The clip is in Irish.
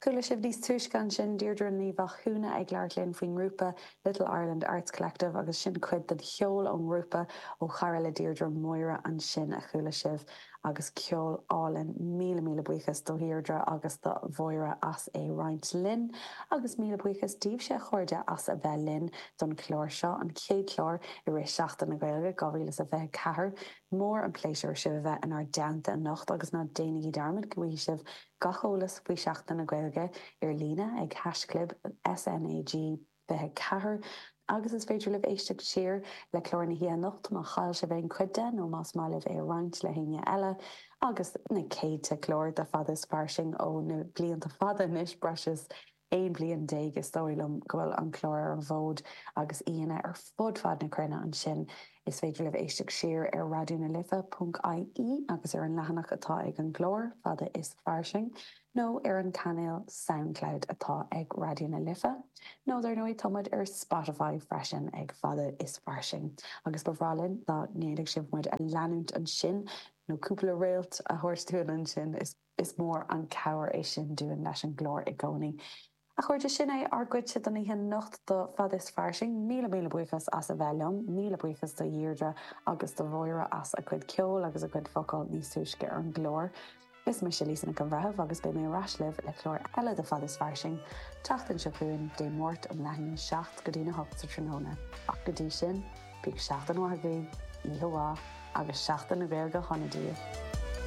Cúla sibh níos túisceán sin Deirdre ní bhachúna ag leirlinn faoin grúpa Little Ireland Arts Collective agus sin cuid den cheol an grúpa ó chara le Deirdre Moira an sin a chula sibh agus ceol álinn míle buchas do Deirdre agus do Moira as é roint linn agus míle buchas díobh sé chuirde as a bheith linn don chlór seo an chéad chlór I rééis seachtain na Gaeilge gohfuil a bheith cethir mór an pléisiúr sibh bheith in ar deanta a nacht agus ná déanaí darmid go bhfuil sibh gacholas faoi seachtain na Gaeilge ar lína ag hasclub SNAG bethe cethir agus is féidir libh éisteach siar le chlór na hí nacht má chail se bhéin cuide nó más má libh é roint le haine eile agus na céite chlór de fadas farsing ó na blianta fada níos brushes éon blion déag is dóilm gohfuil an chlór an bhód agus íana ar fud fad na crunne an sin is féidir libh éisteach siar ar radionalifa.ie agus ar an lehanach atá ag an chlór fada is farsing nó ar an canal SoundCloud atá ag Radio na Lifa, nó ar nóid tomad ar Spotify freisin ag fada is farsing. Agus bhrálinn dá néadigh sibh muid a leanúnt an sin nó cúpla réalt a thuirstúin an sin is mór an cabhar é sin dúin leis an glór I gcónaí. A chuirde sin é ar goite don ihe nocht do fad is farsing, míle buchas as a bhelumm, míle buchas do Deirdre agus do Moira as a cuid ceol agus a cuid focail níos túisce ar an glór. Is me se lísanna go bhreth agus be mé raslih le chlór eile de fad is farsing, teachtain se chuin dé mórt am lehin 7 go dtína hocht sa tróna. Ach go dtí sin, bíag 7 an wahagaí, ihuá agus 7 na Gaeilge chonadíobh.